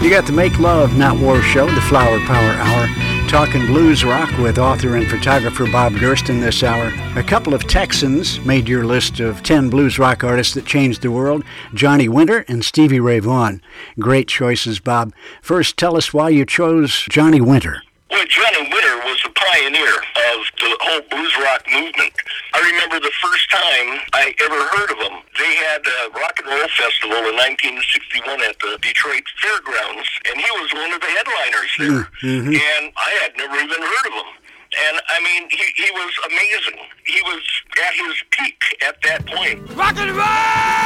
You got the Make Love, Not War show, the Flower Power Hour, talking blues rock with author and photographer Bob Gersten this hour. A couple of Texans made your list of 10 blues rock artists that changed the world, Johnny Winter and Stevie Ray Vaughan. Great choices, Bob. First, tell us why you chose Johnny Winter. Well, Johnny Winter was the pioneer of the whole blues rock movement. I remember the first time I ever heard of him. They had a rock and roll festival in 1961 at the Detroit Fairgrounds, and he was one of the headliners there. Mm-hmm. And I had never even heard of him. And, I mean, he was amazing. He was at his peak at that point. Rock and roll!